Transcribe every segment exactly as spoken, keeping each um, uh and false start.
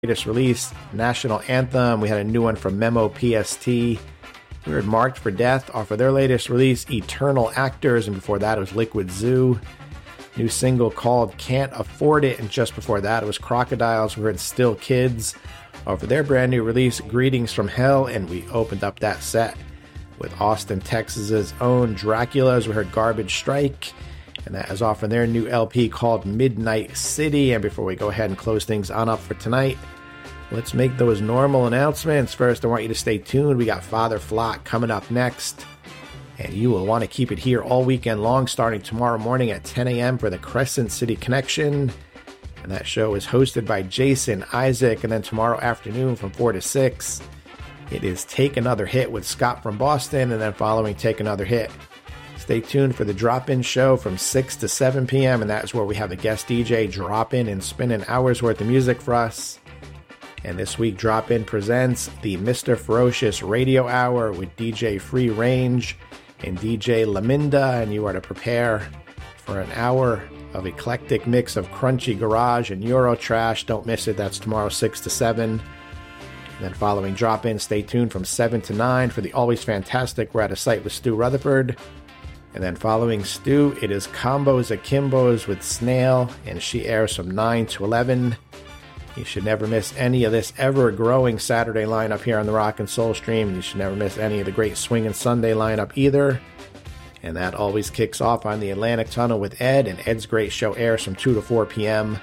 latest release, National Anthem. We had a new one from Memo P S T. We heard Marked for Death off of their latest release, Eternal Actors, and before that it was Liquid Zoo. New single called Can't Afford It, and just before that it was Crocodiles. We heard Still Kids off of their brand new release, Greetings from Hell, and we opened up that set with Austin, Texas's own Dracula's. We heard Garbage Strike, and that is off of their new L P called Midnight City. And before we go ahead and close things on up for tonight, let's make those normal announcements. First, I want you to stay tuned. We got Father Flock coming up next, and you will want to keep it here all weekend long, starting tomorrow morning at ten a.m. for the Crescent City Connection. And that show is hosted by Jason Isaac. And then tomorrow afternoon from four to six, it is Take Another Hit with Scott from Boston. And then following Take Another Hit, stay tuned for the Drop-In Show from six to seven p.m. And that is where we have a guest D J drop in and spin an hour's worth of music for us. And this week, Drop-In presents the Mister Ferocious Radio Hour with D J Free Range and D J Laminda. And you are to prepare for an hour of eclectic mix of crunchy garage and Euro trash. Don't miss it. That's tomorrow, six to seven. And then following Drop-In, stay tuned from seven to nine for the Always Fantastic We're At a Site with Stu Rutherford. And then following Stu, it is Combos Akimbos with Snail, and she airs from nine to eleven. You should never miss any of this ever-growing Saturday lineup here on the Rock and Soul Stream, and you should never miss any of the great Swingin' Sunday lineup either. And that always kicks off on the Atlantic Tunnel with Ed, and Ed's great show airs from two to four p.m.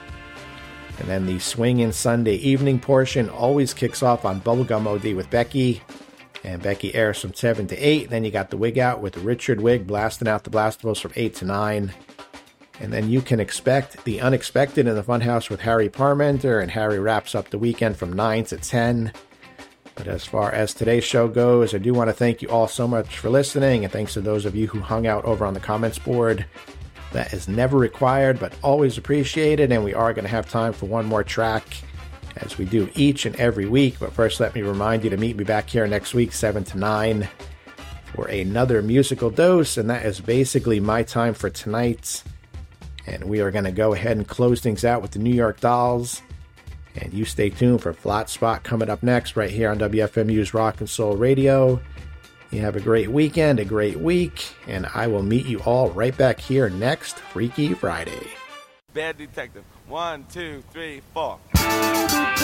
And then the Swingin' Sunday evening portion always kicks off on Bubblegum O D with Becky, and Becky airs from seven to eight. Then you got the Wig Out with Richard Wig blasting out the blastables from eight to nine. And then you can expect the unexpected in the Funhouse with Harry Parmenter, and Harry wraps up the weekend from nine to ten. But as far as today's show goes, I do want to thank you all so much for listening, and thanks to those of you who hung out over on the comments board. That is never required, but always appreciated, and we are going to have time for one more track, as we do each and every week. But first, let me remind you to meet me back here next week, seven to nine, for another musical dose, and that is basically my time for tonight. And we are going to go ahead and close things out with the New York Dolls. And you stay tuned for Flat Spot coming up next right here on W F M U's Rock and Soul Radio. You have a great weekend, a great week, and I will meet you all right back here next Freaky Friday. Bad Detective. One, two, three, four.